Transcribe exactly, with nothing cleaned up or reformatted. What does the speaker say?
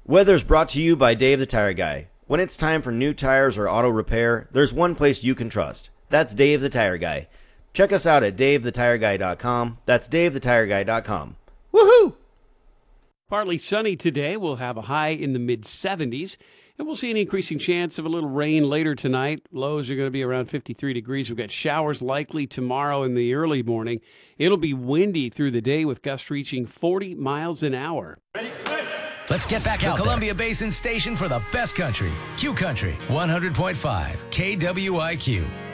Weather's brought to you by Dave the Tire Guy. When it's time for new tires or auto repair, there's one place you can trust. That's Dave the Tire Guy. Check us out at dave the tire guy dot com. That's dave the tire guy dot com. Woohoo! Partly sunny today. We'll have a high in the mid seventies, and we'll see an increasing chance of a little rain later tonight. Lows are going to be around fifty-three degrees. We've got showers likely tomorrow in the early morning. It'll be windy through the day with gusts reaching forty miles an hour. Ready? Let's get back out the Columbia there. Basin station for the best country. Q Country, one hundred point five K W I Q.